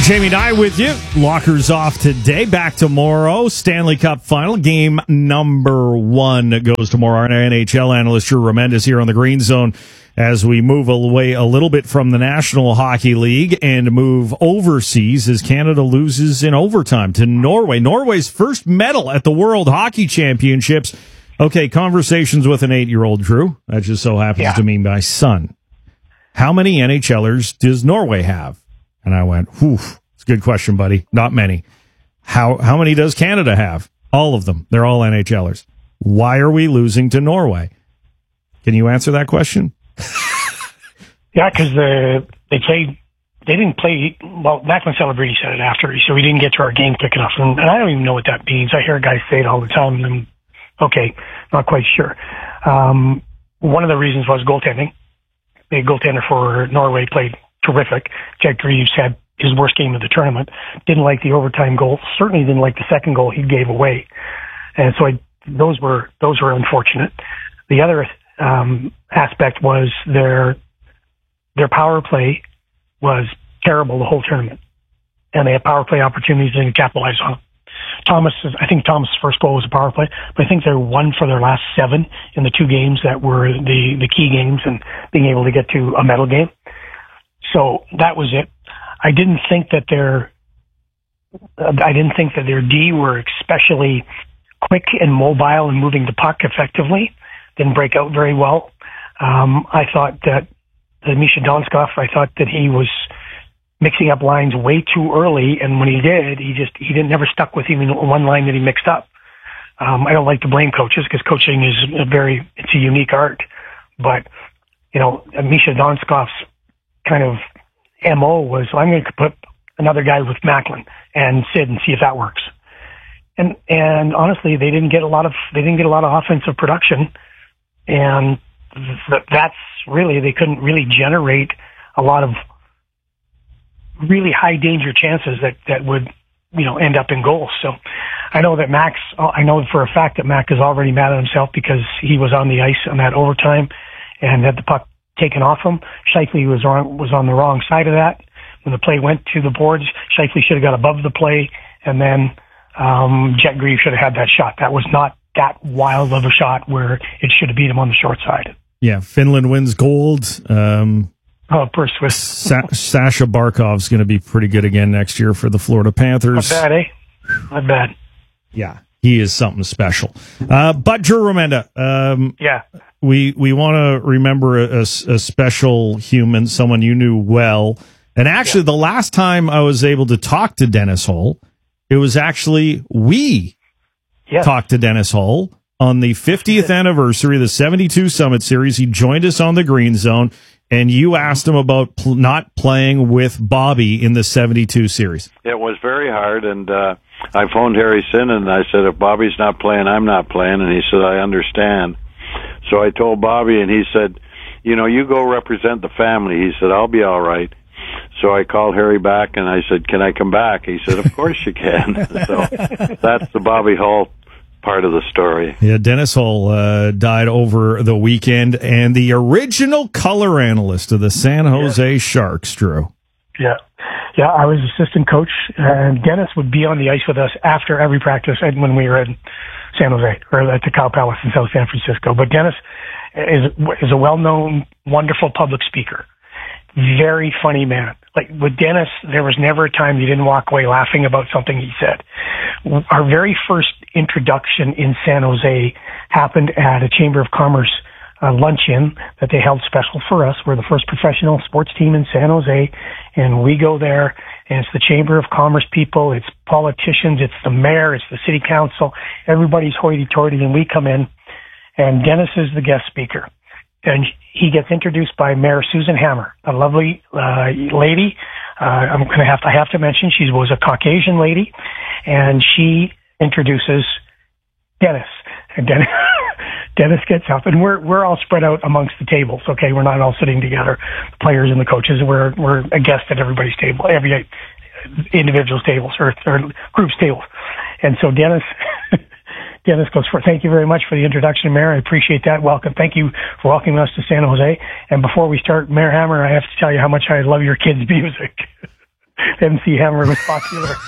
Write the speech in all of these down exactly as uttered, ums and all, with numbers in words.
Jamie Nye with you. Lockers off today. Back tomorrow. Stanley Cup final. Game number one goes tomorrow. Our N H L analyst Drew Remendez here on the Green Zone as we move away a little bit from the National Hockey League and move overseas as Canada loses in overtime to Norway. Norway's first medal at the World Hockey Championships. Okay, conversations with an eight-year-old, Drew. That just so happens yeah. to be my son. How many N H Lers does Norway have? And I went, whew, it's a good question, buddy. Not many. How how many does Canada have? All of them. They're all N H Lers. Why are we losing to Norway? Can you answer that question? Yeah, because the they played. They didn't play. Well, Macklin Celebrity said it after, so we didn't get to our game quick enough. And, and I don't even know what that means. I hear guys say it all the time. And okay, not quite sure. Um, one of the reasons was goaltending. The goaltender for Norway played terrific. Jack Greaves had his worst game of the tournament. Didn't like the overtime goal. Certainly didn't like the second goal he gave away. And so I, those were those were unfortunate. The other um, aspect was their their power play was terrible the whole tournament, and they had power play opportunities and capitalized on them. Thomas, I think Thomas' first goal was a power play, but I think they're one for their last seven in the two games that were the the key games and being able to get to a medal game. So that was it. I didn't think that their, I didn't think that their D were especially quick and mobile and moving the puck effectively. Didn't break out very well. Um, I thought that the Misha Donskov, I thought that he was mixing up lines way too early, and when he did, he just he didn't never stuck with even one line that he mixed up. Um, I don't like to blame coaches because coaching is a very it's a unique art, but you know Misha Donskov's kind of M O was, well, I'm going to put another guy with Macklin and Sid and see if that works. And and honestly, they didn't get a lot of they didn't get a lot of offensive production, and th- that's really they couldn't really generate a lot of really high danger chances that that would you know end up in goals. So I know that Max, I know for a fact that Mac is already mad at himself because he was on the ice on that overtime and had the puck taken off him. Scheifele was on, was on the wrong side of that. When the play went to the boards, Scheifele should have got above the play, and then um, Jet Greaves should have had that shot. That was not that wild of a shot where it should have beat him on the short side. Yeah, Finland wins gold. Um, oh, per Swiss. Sa- Sasha Barkov's going to be pretty good again next year for the Florida Panthers. Not bad, eh? Not bad. Yeah, he is something special. Uh, but Drew Remenda, um, yeah. We we want to remember a, a, a special human, someone you knew well. And actually, yeah. the last time I was able to talk to Dennis Hull, it was actually we yes. talked to Dennis Hull on the fiftieth anniversary of the seventy-two Summit Series. He joined us on the Green Zone, and you asked him about pl- not playing with Bobby in the seventy-two series. It was very hard, and uh, I phoned Harry Sin, and I said, if Bobby's not playing, I'm not playing. And he said, I understand. So I told Bobby, and he said, you know, you go represent the family. He said, I'll be all right. So I called Harry back, and I said, can I come back? He said, of course you can. So that's the Bobby Hull part of the story. Yeah, Dennis Hull uh, died over the weekend, and the original color analyst of the San Jose yeah. Sharks, Drew. Yeah. Yeah, I was assistant coach, and Dennis would be on the ice with us after every practice when we were in San Jose, or at the Cow Palace in South San Francisco. But Dennis is is a well-known, wonderful public speaker. Very funny man. Like, with Dennis, there was never a time you didn't walk away laughing about something he said. Our very first introduction in San Jose happened at a Chamber of Commerce uh, luncheon that they held special for us. We're the first professional sports team in San Jose, and we go there, and it's the Chamber of Commerce people, it's politicians, it's the mayor, it's the city council, everybody's hoity-toity, and we come in, and Dennis is the guest speaker. And he gets introduced by Mayor Susan Hammer, a lovely uh, lady. Uh, I'm going to have to, I have to mention she was a Caucasian lady, and she introduces Dennis. And Dennis, Dennis gets up, and we're we're all spread out amongst the tables. Okay, we're not all sitting together, the players and the coaches. We're we're a guest at everybody's table, every individual's tables or, or group's tables. And so Dennis. Dennis goes, for, thank you very much for the introduction, Mayor. I appreciate that. Welcome. Thank you for welcoming us to San Jose. And before we start, Mayor Hammer, I have to tell you how much I love your kids' music. M C Hammer was popular.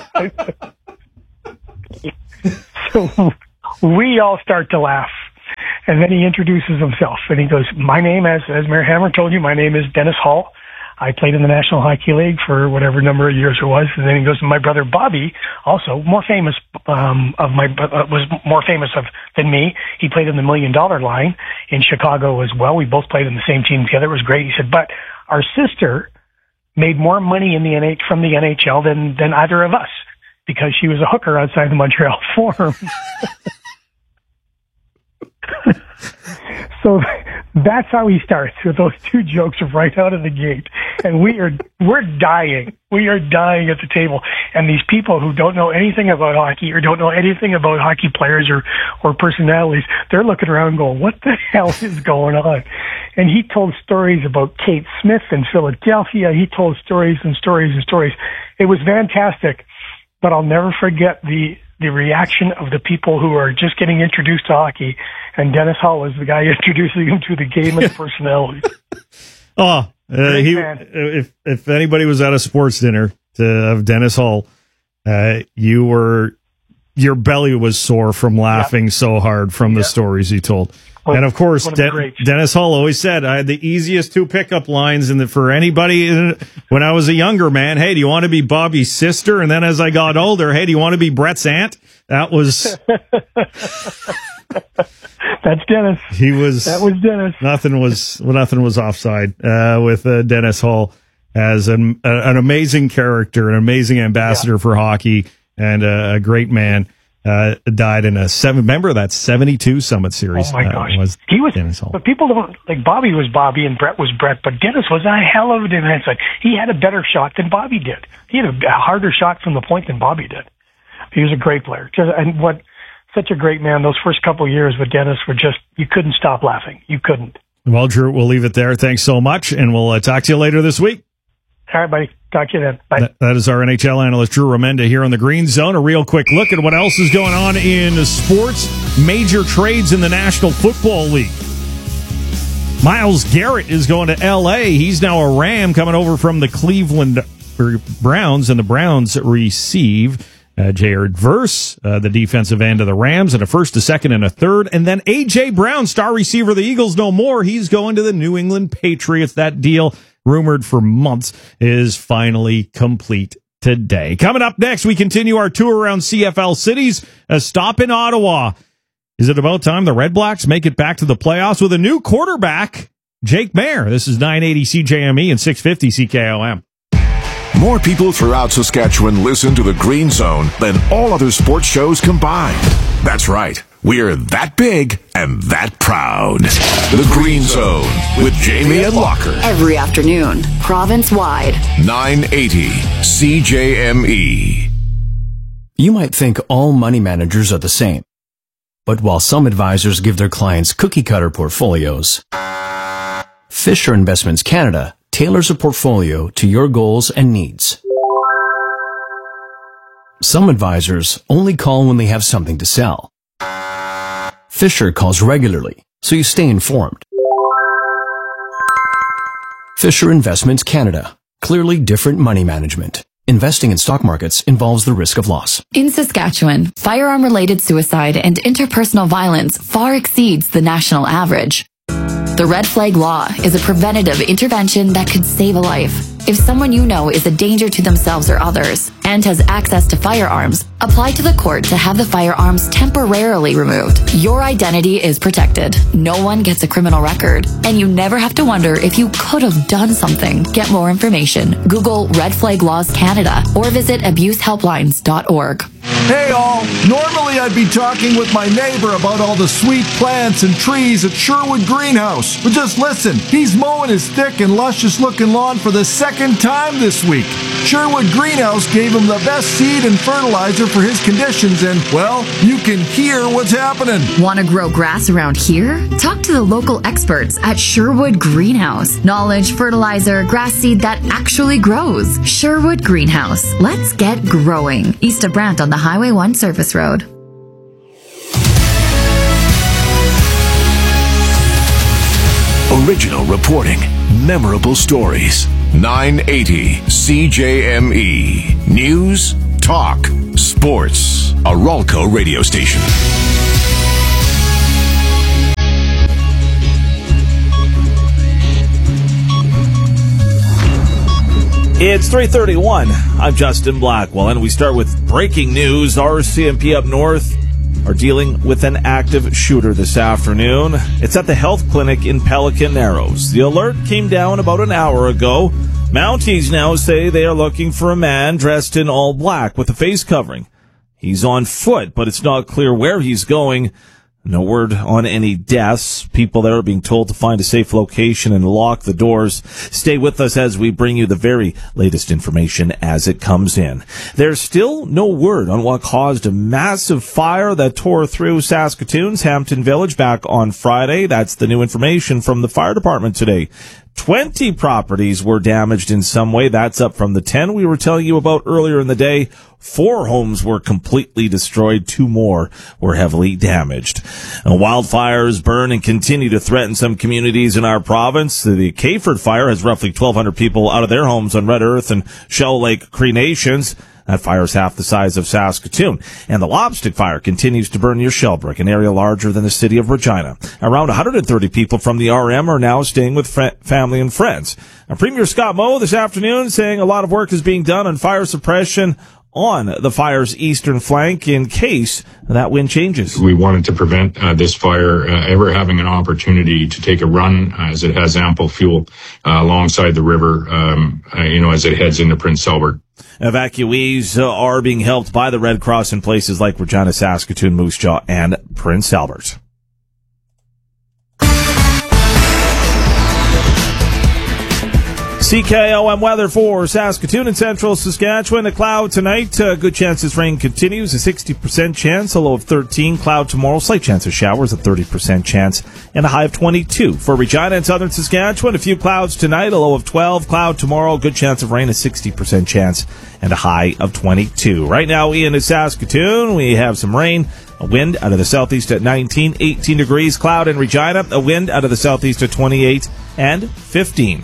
So we all start to laugh. And then he introduces himself, and he goes, my name, as, as Mayor Hammer told you, my name is Dennis Hall. I played in the National Hockey League for whatever number of years it was. And then he goes, my brother Bobby, also more famous, um, of my, uh, was more famous of than me. He played in the Million Dollar Line in Chicago as well. We both played in the same team together. It was great. He said, but our sister made more money in the N H from the N H L than, than either of us, because she was a hooker outside the Montreal Forum. So that's how he starts, with those two jokes right out of the gate. And we are, we're dying. We are dying at the table. And these people who don't know anything about hockey or don't know anything about hockey players or, or personalities, they're looking around going, what the hell is going on? And he told stories about Kate Smith in Philadelphia. He told stories and stories and stories. It was fantastic, but I'll never forget the, the reaction of the people who are just getting introduced to hockey, and Dennis Hall was the guy introducing them to the game and personalities. Oh, uh, he, if if anybody was at a sports dinner to, of Dennis Hall, uh, you were your belly was sore from laughing yep. so hard from yep. the stories he told. Well, and of course, of De- Dennis Hall always said, I had the easiest two pickup lines in the, for anybody in, when I was a younger man. Hey, do you want to be Bobby's sister? And then as I got older, hey, do you want to be Brett's aunt? That was... That's Dennis. He was... That was Dennis. Nothing was, nothing was offside uh, with uh, Dennis Hall as an, uh, an amazing character, an amazing ambassador yeah. for hockey, and uh, a great man. Uh, died in a seven, remember that seventy-two Summit Series? Oh my gosh. Uh, was he was, Dennis Hall. But people don't, like Bobby was Bobby and Brett was Brett, but Dennis was a hell of a defenseman. He had a better shot than Bobby did. He had a, a harder shot from the point than Bobby did. He was a great player. Just, and what, such a great man. Those first couple of years with Dennis were just, you couldn't stop laughing. You couldn't. Well, Drew, we'll leave it there. Thanks so much, and we'll uh, talk to you later this week. All right, buddy. Talk to you then. Bye. That, that is our N H L analyst, Drew Remenda, here on the Green Zone. A real quick look at what else is going on in sports. Major trades in the National Football League. Myles Garrett is going to L A. He's now a Ram coming over from the Cleveland Browns, and the Browns receive uh, Jared Verse, uh, the defensive end of the Rams, and a first, a second, and a third. And then A J. Brown, star receiver of the Eagles, no more. He's going to the New England Patriots. That deal, rumored for months, is finally complete today. Coming up next, we continue our tour around C F L cities. A stop in Ottawa. Is it about time the Red Blacks make it back to the playoffs with a new quarterback, Jake Maier? This is nine eighty C J M E and six fifty C K O M. More people throughout Saskatchewan listen to the Green Zone than all other sports shows combined. That's right. We're that big and that proud. The Green Zone with Jamie and Locker. Every afternoon, province-wide. nine eighty C J M E. You might think all money managers are the same. But while some advisors give their clients cookie-cutter portfolios, Fisher Investments Canada tailors a portfolio to your goals and needs. Some advisors only call when they have something to sell. Fisher calls regularly, so you stay informed. Fisher Investments Canada. Clearly different money management. Investing in stock markets involves the risk of loss. In Saskatchewan, firearm-related suicide and interpersonal violence far exceeds the national average. The Red Flag Law is a preventative intervention that could save a life. If someone you know is a danger to themselves or others and has access to firearms, apply to the court to have the firearms temporarily removed. Your identity is protected. No one gets a criminal record, and you never have to wonder if you could have done something. Get more information. Google Red Flag Laws Canada or visit abuse helplines dot org. Hey all, normally I'd be talking with my neighbor about all the sweet plants and trees at Sherwood Greenhouse. But just listen, he's mowing his thick and luscious looking lawn for the second time this week. Sherwood Greenhouse gave him the best seed and fertilizer for his conditions, and, well, you can hear what's happening. Want to grow grass around here? Talk to the local experts at Sherwood Greenhouse. Knowledge, fertilizer, grass seed that actually grows. Sherwood Greenhouse. Let's get growing. East of Brant on the Highway one Service Road. Original reporting, memorable stories. nine eighty C J M E. News, talk, sports. A Ralco radio station. It's three thirty-one. I'm Justin Blackwell, and we start with breaking news. R C M P up north are dealing with an active shooter this afternoon. It's at the health clinic in Pelican Narrows. The alert came down about an hour ago. Mounties now say they are looking for a man dressed in all black with a face covering. He's on foot, but it's not clear where he's going. No word on any deaths. People there are being told to find a safe location and lock the doors. Stay with us as we bring you the very latest information as it comes in. There's still no word on what caused a massive fire that tore through Saskatoon's Hampton Village back on Friday. That's the new information from the fire department today. twenty properties were damaged in some way. That's up from the ten we were telling you about earlier in the day. Four homes were completely destroyed. Two more were heavily damaged. And wildfires burn and continue to threaten some communities in our province. The Cayford fire has roughly twelve hundred people out of their homes on Red Earth and Shell Lake Cree Nations. That fire is half the size of Saskatoon. And the Lobstick fire continues to burn near Shellbrook, an area larger than the city of Regina. Around one hundred thirty people from the R M are now staying with fr- family and friends. Now, Premier Scott Moe this afternoon saying a lot of work is being done on fire suppression on the fire's eastern flank in case that wind changes. We wanted to prevent uh, this fire uh, ever having an opportunity to take a run, uh, as it has ample fuel uh, alongside the river, um, uh, you know, as it heads into Prince Albert. Evacuees uh, are being helped by the Red Cross in places like Regina, Saskatoon, Moose Jaw, and Prince Albert. C K O M weather for Saskatoon and central Saskatchewan. A cloud tonight. Uh, good chance this rain continues. A sixty percent chance. A low of thirteen. Cloud tomorrow. Slight chance of showers. A thirty percent chance. And a high of twenty-two. For Regina and southern Saskatchewan, a few clouds tonight. A low of twelve. Cloud tomorrow. Good chance of rain. A sixty percent chance. And a high of twenty-two. Right now, in Saskatoon, we have some rain. A wind out of the southeast at nineteen. eighteen degrees. Cloud in Regina. A wind out of the southeast at twenty-eight and fifteen.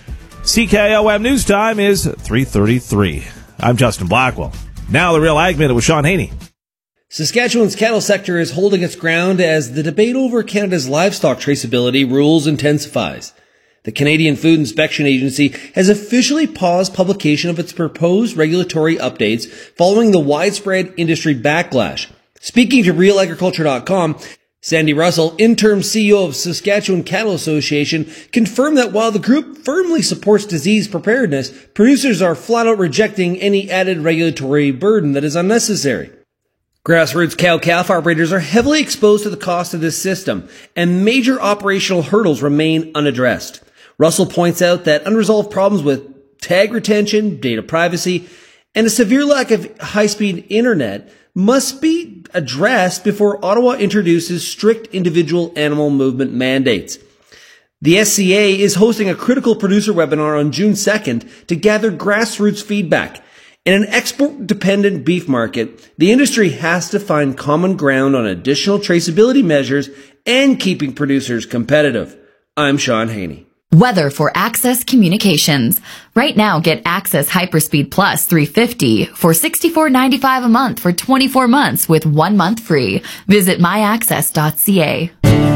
C K O M News Time is three thirty-three. I'm Justin Blackwell. Now the Real Ag Minute with Sean Haney. Saskatchewan's cattle sector is holding its ground as the debate over Canada's livestock traceability rules intensifies. The Canadian Food Inspection Agency has officially paused publication of its proposed regulatory updates following the widespread industry backlash. Speaking to Real Agriculture dot com, Sandy Russell, interim C E O of Saskatchewan Cattle Association, confirmed that while the group firmly supports disease preparedness, producers are flat out rejecting any added regulatory burden that is unnecessary. Grassroots cow-calf operators are heavily exposed to the cost of this system, and major operational hurdles remain unaddressed. Russell points out that unresolved problems with tag retention, data privacy, and a severe lack of high-speed internet must be addressed before Ottawa introduces strict individual animal movement mandates. The S C A is hosting a critical producer webinar on June second to gather grassroots feedback. In an export-dependent beef market, the industry has to find common ground on additional traceability measures and keeping producers competitive. I'm Sean Haney. Weather for Access Communications. Right now, get Access Hyperspeed Plus three fifty for sixty-four ninety-five a month for twenty-four months with one month free. Visit my access dot c a.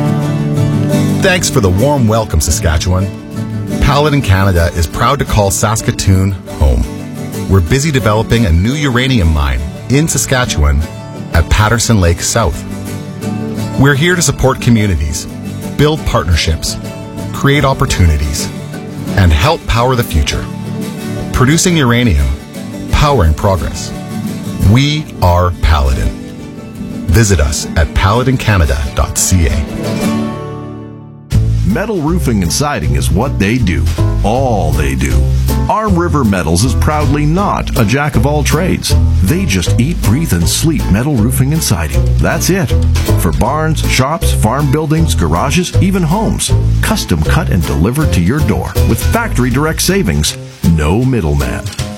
Thanks for the warm welcome, Saskatchewan. Paladin Canada is proud to call Saskatoon home. We're busy developing a new uranium mine in Saskatchewan at Patterson Lake South. We're here to support communities, build partnerships, create opportunities, and help power the future. Producing uranium, powering progress. We are Paladin. Visit us at paladin canada dot c a. Metal roofing and siding is what they do. All they do. Arm River Metals is proudly not a jack of all trades. They just eat, breathe, and sleep metal roofing and siding. That's it. For barns, shops, farm buildings, garages, even homes. Custom cut and delivered to your door with factory direct savings. No middleman.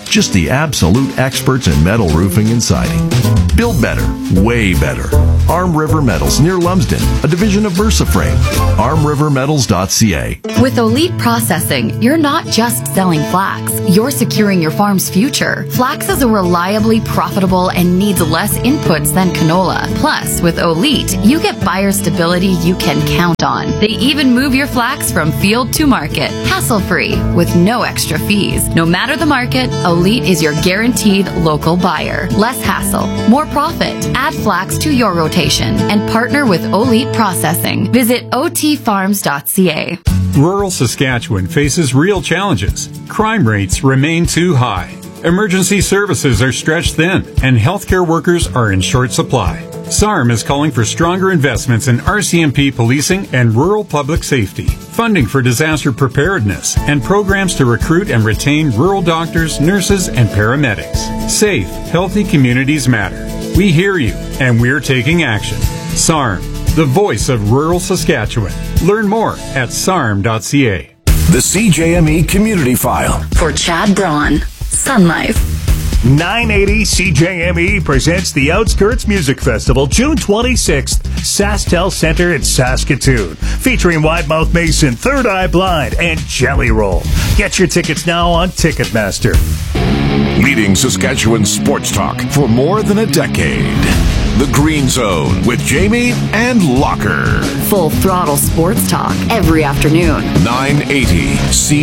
Just the absolute experts in metal roofing and siding. Build better, way better. Arm River Metals near Lumsden, a division of VersaFrame. arm river metals dot c a. With Elite Processing, you're not just selling flax, you're securing your farm's future. Flax is a reliably profitable and needs less inputs than canola. Plus, with Elite, you get buyer stability you can count on. They even move your flax from field to market, hassle-free, with no extra fees. No matter the market, Elite is your guaranteed local buyer. Less hassle, more profit. Add flax to your rotation and partner with Elite Processing. Visit o t farms dot c a. Rural Saskatchewan faces real challenges. Crime rates remain too high. Emergency services are stretched thin, and healthcare workers are in short supply. S A R M is calling for stronger investments in R C M P policing and rural public safety, funding for disaster preparedness, and programs to recruit and retain rural doctors, nurses, and paramedics. Safe, healthy communities matter. We hear you, and we're taking action. S A R M, the voice of rural Saskatchewan. Learn more at s a r m dot c a. The C J M E Community File. For Chad Braun, Sun Life. nine eighty C J M E presents the Outskirts Music Festival, June twenty-sixth, SaskTel Center in Saskatoon, featuring Wide Mouth Mason, Third Eye Blind, and Jelly Roll. Get your tickets now on Ticketmaster. Leading Saskatchewan sports talk for more than a decade. The Green Zone with Jamie and Locker. Full throttle sports talk every afternoon. nine eighty C